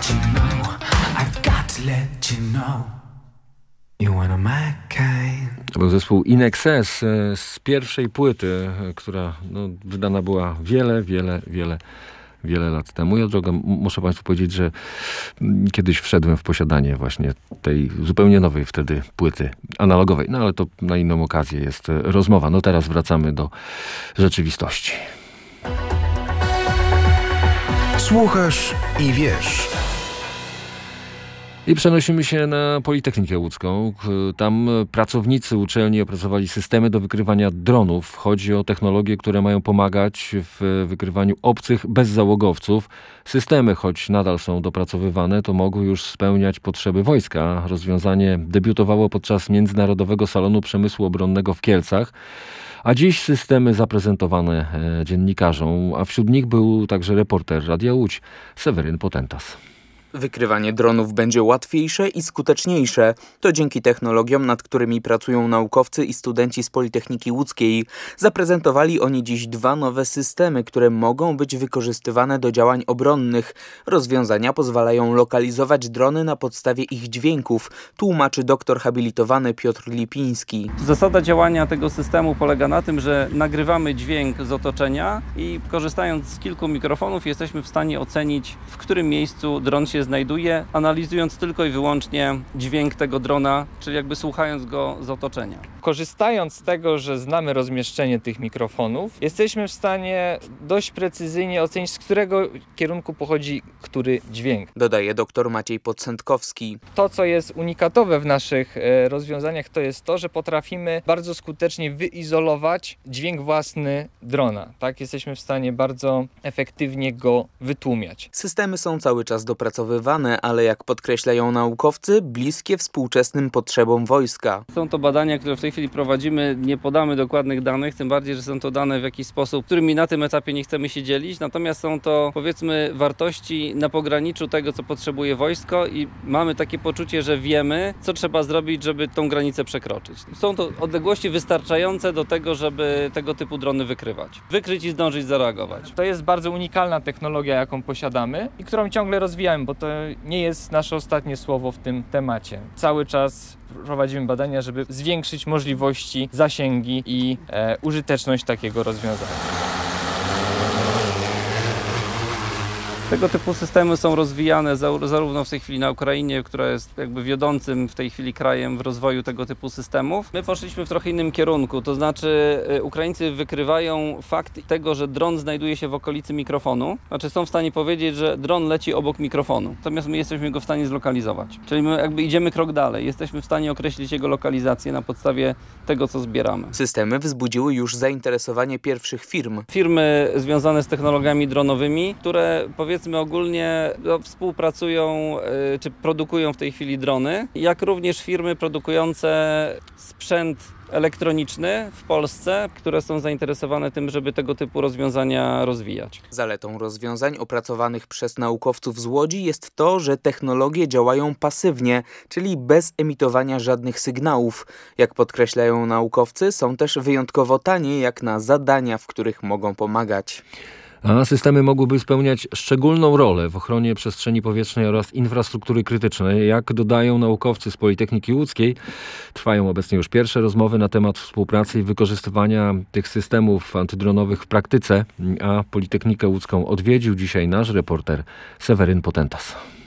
you know, I've got to let you know, you're one of my kind. To był zespół In Excess z pierwszej płyty, która wydana była wiele lat temu. Ja drogą muszę Państwu powiedzieć, że kiedyś wszedłem w posiadanie właśnie tej zupełnie nowej wtedy płyty analogowej. No ale to na inną okazję jest rozmowa. No teraz wracamy do rzeczywistości. Słuchasz i wiesz. I przenosimy się na Politechnikę Łódzką. Tam pracownicy uczelni opracowali systemy do wykrywania dronów. Chodzi o technologie, które mają pomagać w wykrywaniu obcych bezzałogowców. Systemy, choć nadal są dopracowywane, to mogły już spełniać potrzeby wojska. Rozwiązanie debiutowało podczas Międzynarodowego Salonu Przemysłu Obronnego w Kielcach. A dziś systemy zaprezentowane dziennikarzom, a wśród nich był także reporter Radia Łódź Seweryn Potentas. Wykrywanie dronów będzie łatwiejsze i skuteczniejsze. To dzięki technologiom, nad którymi pracują naukowcy i studenci z Politechniki Łódzkiej. Zaprezentowali oni dziś 2 nowe systemy, które mogą być wykorzystywane do działań obronnych. Rozwiązania pozwalają lokalizować drony na podstawie ich dźwięków, tłumaczy doktor habilitowany Piotr Lipiński. Zasada działania tego systemu polega na tym, że nagrywamy dźwięk z otoczenia i korzystając z kilku mikrofonów jesteśmy w stanie ocenić, w którym miejscu dron się znajduje, analizując tylko i wyłącznie dźwięk tego drona, czyli jakby słuchając go z otoczenia. Korzystając z tego, że znamy rozmieszczenie tych mikrofonów, jesteśmy w stanie dość precyzyjnie ocenić, z którego kierunku pochodzi który dźwięk. Dodaje dr Maciej Podsętkowski. To, co jest unikatowe w naszych rozwiązaniach, to jest to, że potrafimy bardzo skutecznie wyizolować dźwięk własny drona. Tak, jesteśmy w stanie bardzo efektywnie go wytłumiać. Systemy są cały czas dopracowywane, ale jak podkreślają naukowcy, bliskie współczesnym potrzebom wojska. Są to badania, które w tej chwili prowadzimy, nie podamy dokładnych danych, tym bardziej, że są to dane w jakiś sposób, którymi na tym etapie nie chcemy się dzielić, natomiast są to, powiedzmy, wartości na pograniczu tego, co potrzebuje wojsko i mamy takie poczucie, że wiemy, co trzeba zrobić, żeby tą granicę przekroczyć. Są to odległości wystarczające do tego, żeby tego typu drony wykrywać. Wykryć i zdążyć zareagować. To jest bardzo unikalna technologia, jaką posiadamy i którą ciągle rozwijamy, bo to nie jest nasze ostatnie słowo w tym temacie. Cały czas prowadzimy badania, żeby zwiększyć możliwości, zasięgi i użyteczność takiego rozwiązania. Tego typu systemy są rozwijane zarówno w tej chwili na Ukrainie, która jest jakby wiodącym w tej chwili krajem w rozwoju tego typu systemów. My poszliśmy w trochę innym kierunku, to znaczy Ukraińcy wykrywają fakt tego, że dron znajduje się w okolicy mikrofonu. Znaczy są w stanie powiedzieć, że dron leci obok mikrofonu, natomiast my jesteśmy go w stanie zlokalizować. Czyli my jakby idziemy krok dalej, jesteśmy w stanie określić jego lokalizację na podstawie tego, co zbieramy. Systemy wzbudziły już zainteresowanie pierwszych firm. Firmy związane z technologiami dronowymi, które powiedzmy ogólnie współpracują czy produkują w tej chwili drony, jak również firmy produkujące sprzęt elektroniczny w Polsce, które są zainteresowane tym, żeby tego typu rozwiązania rozwijać. Zaletą rozwiązań opracowanych przez naukowców z Łodzi jest to, że technologie działają pasywnie, czyli bez emitowania żadnych sygnałów. Jak podkreślają naukowcy, są też wyjątkowo tanie jak na zadania, w których mogą pomagać. A systemy mogłyby spełniać szczególną rolę w ochronie przestrzeni powietrznej oraz infrastruktury krytycznej. Jak dodają naukowcy z Politechniki Łódzkiej, trwają obecnie już pierwsze rozmowy na temat współpracy i wykorzystywania tych systemów antydronowych w praktyce, a Politechnikę Łódzką odwiedził dzisiaj nasz reporter Seweryn Potentas.